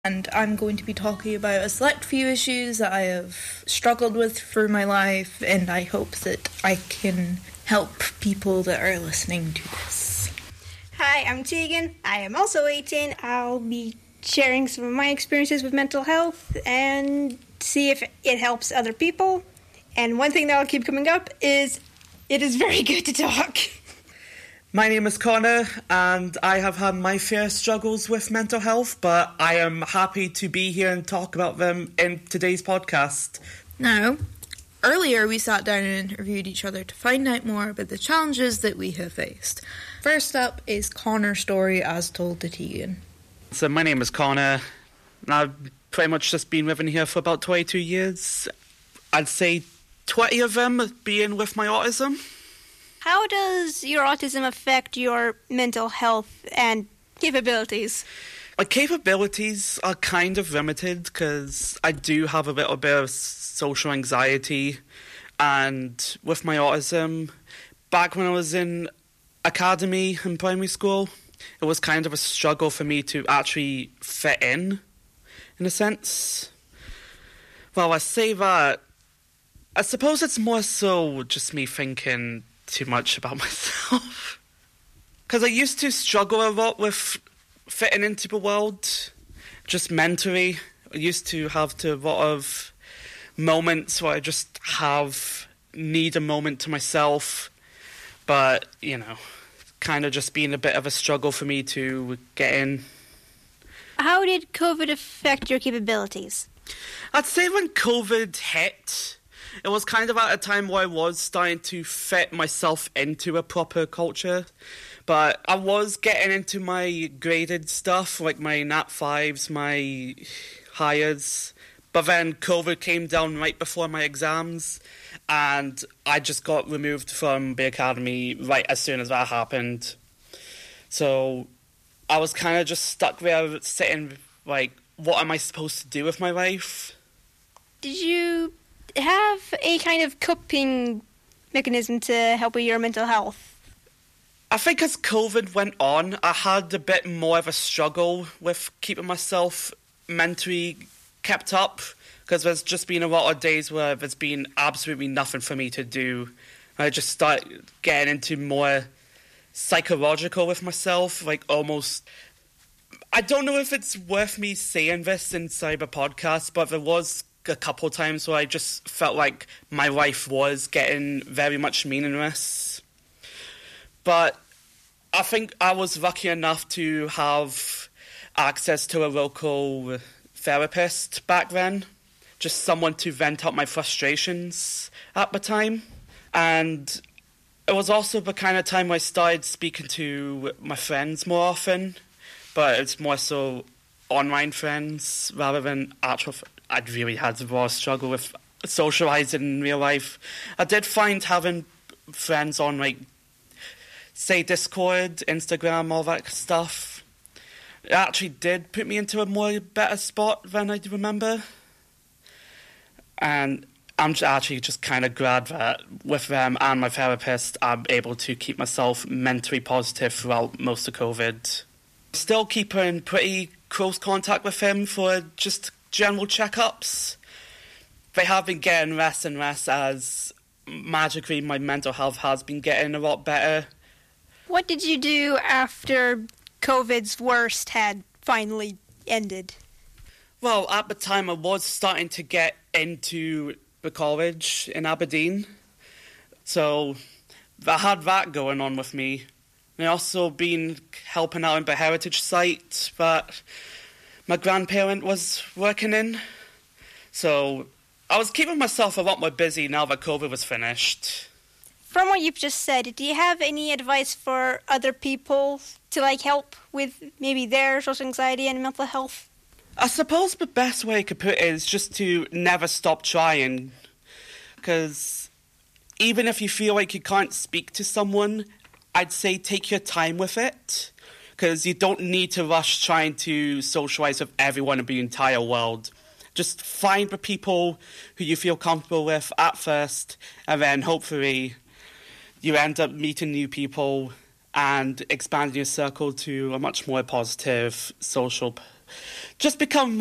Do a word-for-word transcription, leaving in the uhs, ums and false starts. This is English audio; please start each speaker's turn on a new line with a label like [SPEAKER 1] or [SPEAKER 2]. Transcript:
[SPEAKER 1] And I'm going to be talking about a select few issues that I have struggled with through my life, and I hope that I can help people that are listening to this.
[SPEAKER 2] Hi, I'm Tegan. I am also eighteen. I'll be sharing some of my experiences with mental health and see if it helps other people. And one thing that will keep coming up is it is very good to talk.
[SPEAKER 3] My name is Connor, and I have had my fair struggles with mental health, but I am happy to be here and talk about them in today's podcast.
[SPEAKER 1] Now, earlier we sat down and interviewed each other to find out more about the challenges that we have faced. First up is Connor's story as told to Tegan.
[SPEAKER 3] So my name is Connor, and I've pretty much just been living here for about twenty-two years. I'd say twenty of them being with my autism.
[SPEAKER 2] How does your autism affect your mental health and capabilities?
[SPEAKER 3] My capabilities are kind of limited because I do have a little bit of social anxiety, and with my autism, back when I was in academy in primary school, it was kind of a struggle for me to actually fit in, in a sense. Well, I say that, I suppose it's more so just me thinking too much about myself. Because I used to struggle a lot with fitting into the world, just mentally. I used to have to a lot of moments where I just have, need a moment to myself. But, you know, kind of just been a bit of a struggle for me to get in.
[SPEAKER 2] How did COVID affect your capabilities?
[SPEAKER 3] I'd say when COVID hit, it was kind of at a time where I was starting to fit myself into a proper culture. But I was getting into my graded stuff, like my Nat fives, my hires. But then COVID came down right before my exams, and I just got removed from the academy right as soon as that happened. So I was kind of just stuck there sitting, like, what am I supposed to do with my life?
[SPEAKER 2] Did you have a kind of coping mechanism to help with your mental health?
[SPEAKER 3] I think as COVID went on, I had a bit more of a struggle with keeping myself mentally kept up, because there's just been a lot of days where there's been absolutely nothing for me to do. I just started getting into more psychological with myself, like almost... I don't know if it's worth me saying this inside the podcast, but there was a couple of times where I just felt like my life was getting very much meaningless. But I think I was lucky enough to have access to a local therapist back then, just someone to vent out my frustrations at the time. And it was also the kind of time I started speaking to my friends more often, but it's more so online friends rather than actual friends. I'd really had a raw struggle with socialising in real life. I did find having friends on, like, say, Discord, Instagram, all that stuff, it actually did put me into a more better spot than I remember. And I'm actually just kind of glad that with them and my therapist, I'm able to keep myself mentally positive throughout most of COVID. Still keep in pretty close contact with him for just general checkups. They have been getting less and less as magically my mental health has been getting a lot better.
[SPEAKER 2] What did you do after COVID's worst had finally ended?
[SPEAKER 3] Well, at the time I was starting to get into the college in Aberdeen, so I had that going on with me. And I also been helping out in the heritage site that my grandparent was working in. So I was keeping myself a lot more busy now that COVID was finished.
[SPEAKER 2] From what you've just said, do you have any advice for other people to, like, help with maybe their social anxiety and mental health?
[SPEAKER 3] I suppose the best way I could put it is just to never stop trying. Because even if you feel like you can't speak to someone, I'd say take your time with it. Because you don't need to rush trying to socialise with everyone in the entire world. Just find the people who you feel comfortable with at first, and then hopefully you end up meeting new people and expanding your circle to a much more positive social just become